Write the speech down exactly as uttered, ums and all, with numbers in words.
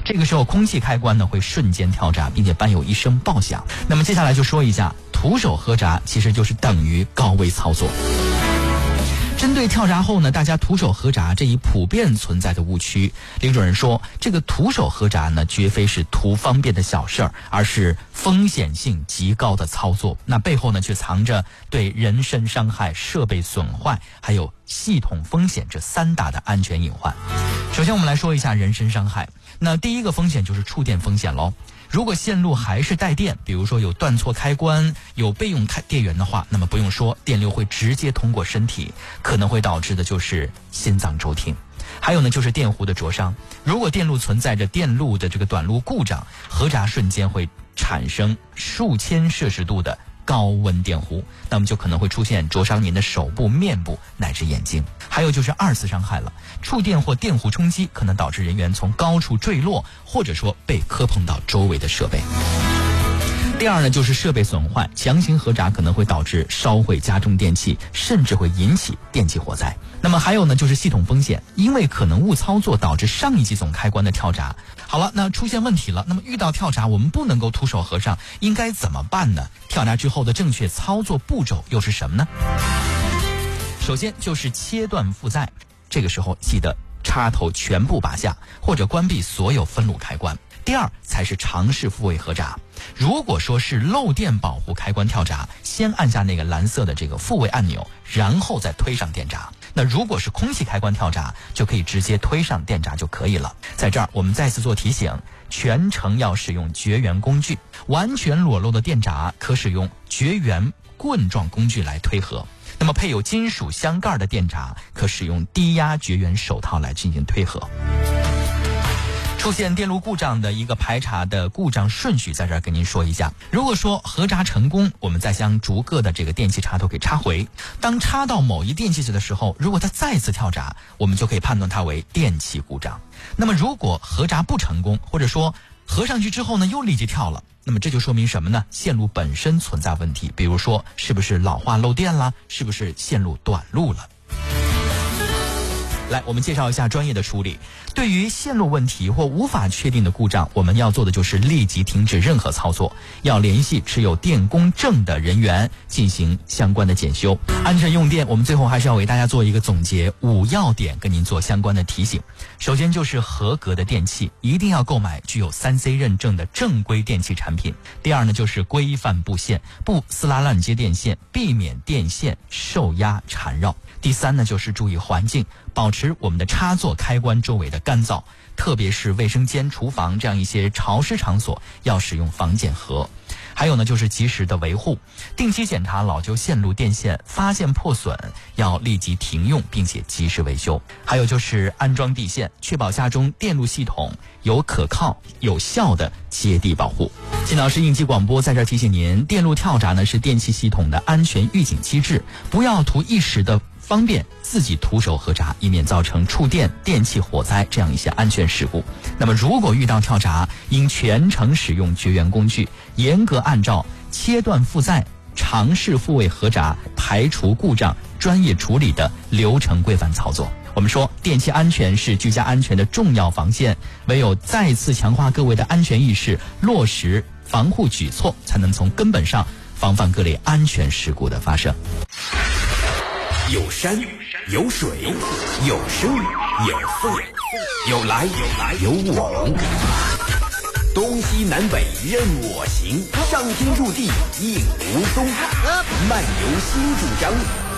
这个时候空气开关呢会瞬间跳闸，并且伴有一声爆响。那么接下来就说一下，徒手合闸其实就是等于高危操作。针对跳闸后呢，大家徒手合闸这一普遍存在的误区，林主任说，这个徒手合闸呢，绝非是图方便的小事儿，而是风险性极高的操作。那背后呢，却藏着对人身伤害、设备损坏，还有系统风险这三大的安全隐患。首先，我们来说一下人身伤害。那第一个风险就是触电风险喽。如果线路还是带电，比如说有断错开关、有备用开电源的话，那么不用说，电流会直接通过身体，可能会导致的就是心脏骤停。还有呢，就是电弧的灼伤。如果电路存在着电路的这个短路故障，合闸瞬间会产生数千摄氏度的高温电弧，那么就可能会出现灼伤您的手部、面部乃至眼睛。还有就是二次伤害了，触电或电弧冲击可能导致人员从高处坠落，或者说被磕碰到周围的设备。第二呢，就是设备损坏，强行合闸可能会导致烧毁家中电器，甚至会引起电气火灾。那么还有呢，就是系统风险，因为可能误操作导致上一级总开关的跳闸。好了，那出现问题了，那么遇到跳闸我们不能够徒手合上，应该怎么办呢？跳闸之后的正确操作步骤又是什么呢？首先就是切断负载，这个时候记得插头全部拔下，或者关闭所有分路开关。第二才是尝试复位合闸。如果说是漏电保护开关跳闸，先按下那个蓝色的这个复位按钮，然后再推上电闸。那如果是空气开关跳闸，就可以直接推上电闸就可以了。在这儿我们再次做提醒，全程要使用绝缘工具，完全裸露的电闸可使用绝缘棍状工具来推合。那么配有金属箱盖的电闸，可使用低压绝缘手套来进行推合。出现电路故障的一个排查的故障顺序，在这儿跟您说一下。如果说合闸成功，我们再将逐个的这个电器插头给插回。当插到某一电器的时候，如果它再次跳闸，我们就可以判断它为电器故障。那么如果合闸不成功，或者说合上去之后呢又立即跳了，那么这就说明什么呢？线路本身存在问题，比如说是不是老化漏电了，是不是线路短路了。来，我们介绍一下专业的处理。对于线路问题或无法确定的故障，我们要做的就是立即停止任何操作，要联系持有电工证的人员进行相关的检修。安全用电，我们最后还是要为大家做一个总结，五要点跟您做相关的提醒。首先就是合格的电器，一定要购买具有 三 C 认证的正规电器产品。第二呢，就是规范布线，不撕拉乱接电线，避免电线受压缠绕。第三呢，就是注意环境，保持我们的插座开关周围的干燥，特别是卫生间、厨房这样一些潮湿场所要使用防碱盒。还有呢，就是及时的维护，定期检查老旧线路电线，发现破损要立即停用，并且及时维修。还有就是安装地线，确保家中电路系统有可靠有效的接地保护。金老师应急广播在这儿提醒您，电路跳闸呢是电气系统的安全预警机制，不要图一时的方便自己徒手合闸，以免造成触电、电气火灾这样一些安全事故。那么如果遇到跳闸，应全程使用绝缘工具，严格按照切断负载、尝试复位合闸、排除故障、专业处理的流程规范操作。我们说，电气安全是居家安全的重要防线，唯有再次强化各位的安全意识，落实防护举措，才能从根本上防范各类安全事故的发生。 有山有水有声有色，有来有往，东西南北任我行，上天入地应无踪。漫游新主张，